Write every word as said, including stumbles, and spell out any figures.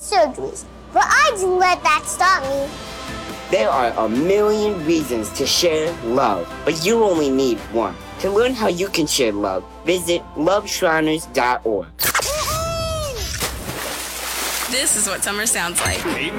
surgeries, but I didn't let that stop me. There are a million reasons to share love, but you only need one. To learn how you can share love, visit love shriners dot org. This is what summer sounds like. Amen.